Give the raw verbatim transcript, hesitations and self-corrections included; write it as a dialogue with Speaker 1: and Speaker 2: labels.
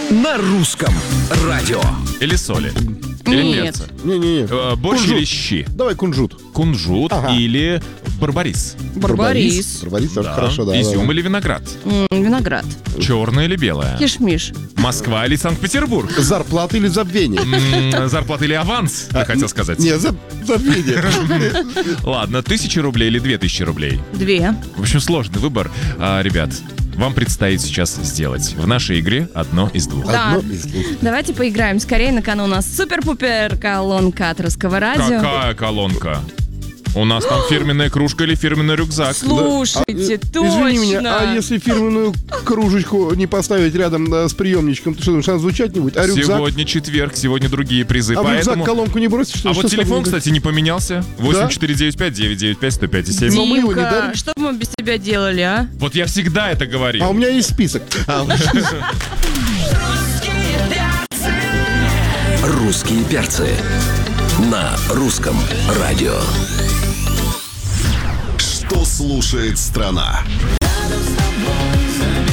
Speaker 1: на русском радио.
Speaker 2: Или соли? Или
Speaker 3: Нет.
Speaker 2: перца?
Speaker 4: Не-не-не.
Speaker 2: Э, Борщ
Speaker 4: Кунжут.
Speaker 2: или щи?
Speaker 4: Давай кунжут.
Speaker 2: Кунжут
Speaker 4: Ага.
Speaker 2: или барбарис?
Speaker 3: Барбарис.
Speaker 4: Барбарис тоже хорошо, да.
Speaker 2: Изюм
Speaker 4: да.
Speaker 2: или виноград?
Speaker 3: М, Виноград.
Speaker 2: Черное или белое?
Speaker 3: Кишмиш.
Speaker 2: Москва или Санкт-Петербург?
Speaker 4: Зарплата или забвение?
Speaker 2: М, Зарплата или аванс, ты хотел сказать?
Speaker 4: Не, за- забвение.
Speaker 2: Ладно, тысяча рублей или две тысячи рублей?
Speaker 3: Две.
Speaker 2: В общем, сложный выбор. А, ребят, вам предстоит сейчас сделать в нашей игре одно из двух.
Speaker 3: Да.
Speaker 4: Одно из двух.
Speaker 3: Давайте поиграем скорее. На кону у нас супер-пупер колонка от русского радио.
Speaker 2: Какая колонка? У нас там фирменная кружка или фирменный рюкзак?
Speaker 3: Слушайте,
Speaker 4: А,
Speaker 3: точно.
Speaker 4: Извини меня, а если фирменную кружечку не поставить рядом да, с приемничком, то что, думаешь, она звучать не будет? А рюкзак?
Speaker 2: Сегодня четверг, сегодня другие призы,
Speaker 4: А в рюкзак
Speaker 2: поэтому...
Speaker 4: колонку не бросишь? Что,
Speaker 2: А
Speaker 4: что
Speaker 2: вот
Speaker 4: с тобой
Speaker 2: телефон,
Speaker 4: не так?
Speaker 2: кстати, не поменялся. восемь четыре девять пять девять девять пять сто пять семь.
Speaker 4: Но мы его не
Speaker 3: Димка,
Speaker 4: дарим.
Speaker 3: что бы мы без тебя делали, а?
Speaker 2: Вот я всегда это говорил.
Speaker 4: А у меня есть список. А,
Speaker 1: Русские перцы на русском радио.
Speaker 5: Что слушает страна?